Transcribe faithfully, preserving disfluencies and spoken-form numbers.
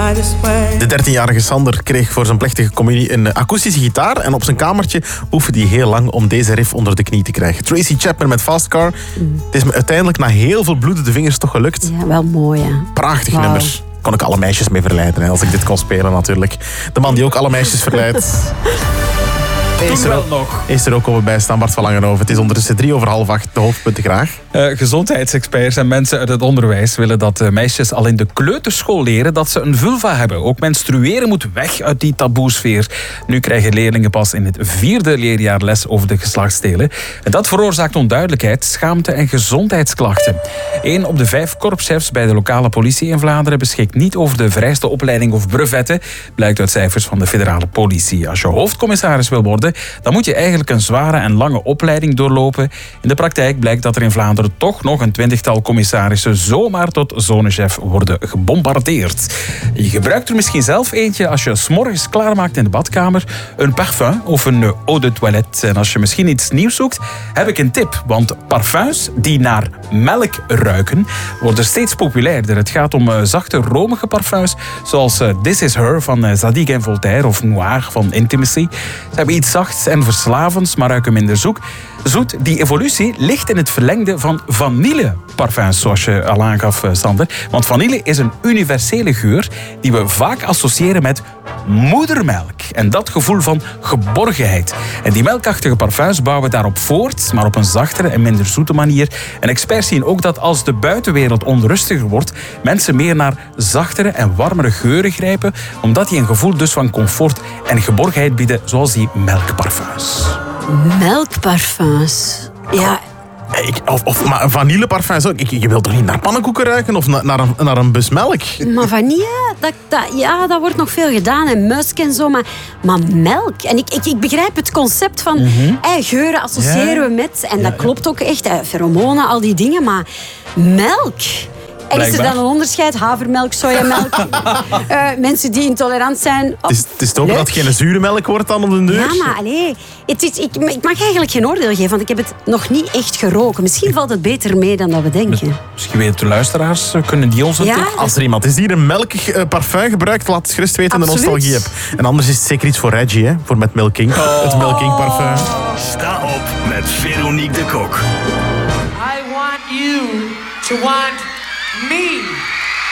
De dertienjarige Sander kreeg voor zijn plechtige communie een akoestische gitaar en op zijn kamertje oefende hij heel lang om deze riff onder de knie te krijgen. Tracy Chapman met Fast Car. Mm. Het is me uiteindelijk na heel veel bloedende vingers toch gelukt. Ja, wel mooi, hè. Prachtig wow. nummer. Kon ik alle meisjes mee verleiden, hè, als ik dit kon spelen natuurlijk. De man die ook alle meisjes verleidt. Is er, ook, nog. is er ook over bij staan, Bart van Langenhoven. Het is ondertussen drie over half acht. De hoofdpunten graag. Uh, gezondheidsexperts en mensen uit het onderwijs willen dat uh, meisjes al in de kleuterschool leren dat ze een vulva hebben. Ook menstrueren moet weg uit die taboesfeer. Nu krijgen leerlingen pas in het vierde leerjaar les over de geslachtsdelen. En dat veroorzaakt onduidelijkheid, schaamte en gezondheidsklachten. Eén op de vijf korpschefs bij de lokale politie in Vlaanderen beschikt niet over de vereiste opleiding of brevetten, blijkt uit cijfers van de federale politie. Als je hoofdcommissaris wil worden, dan moet je eigenlijk een zware en lange opleiding doorlopen. In de praktijk blijkt dat er in Vlaanderen toch nog een twintigtal commissarissen zomaar tot zonechef worden gebombardeerd. Je gebruikt er misschien zelf eentje als je 's morgens klaarmaakt in de badkamer, een parfum of een eau de toilette. En als je misschien iets nieuws zoekt, heb ik een tip. Want parfums die naar melk ruiken, worden steeds populairder. Het gaat om uh, zachte, romige parfums, zoals uh, This Is Her van uh, Zadig en Voltaire of Noir van Intimacy. Ze hebben iets zachts en verslavends, maar ruiken minder zoek. Zoet, die evolutie ligt in het verlengde van vanilleparfums, zoals je al aangaf, Sander. Want vanille is een universele geur die we vaak associëren met moedermelk. En dat gevoel van geborgenheid. En die melkachtige parfums bouwen daarop voort, maar op een zachtere en minder zoete manier. En experts zien ook dat als de buitenwereld onrustiger wordt, mensen meer naar zachtere en warmere geuren grijpen, omdat die een gevoel dus van comfort en geborgenheid bieden, zoals die melkparfums. Melkparfums. Ja. Ik, of, of maar vanilleparfums ook. Ik, je wilt toch niet naar pannenkoeken ruiken of na, naar, een, naar een bus melk? Maar vanille, dat, dat, ja, dat wordt nog veel gedaan. En musk en zo. Maar, maar melk. En ik, ik, ik begrijp het concept van mm-hmm. eh, geuren associëren ja. we met. En dat ja. klopt ook echt. Eh, pheromonen, al die dingen. Maar melk. En is er dan een onderscheid? Havermelk, sojamelk? uh, mensen die intolerant zijn. Het is, het is toch dat het geen zure melk wordt dan op de deur? Ja, maar allee, het is, ik, ik mag eigenlijk geen oordeel geven, want ik heb het nog niet echt geroken. Misschien valt het beter mee dan dat we denken. Misschien weten de luisteraars, kunnen die ons ja? Als er iemand is die een melkig parfum gebruikt, laat het gerust weten in de nostalgie heb. En anders is het zeker iets voor Reggie, hè? Voor met Milking. Oh. Het Milking parfum. Sta op met Veronique de Kok. I want you to want me.